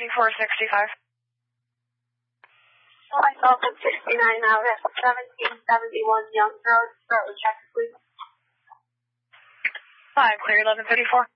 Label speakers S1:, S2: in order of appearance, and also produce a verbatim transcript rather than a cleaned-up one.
S1: fifty-four sixty-five.
S2: Oh, I called from sixty-nine now. That's seventeen seventy-one Young Road. Start with check, please.
S1: Five, clear eleven fifty-four.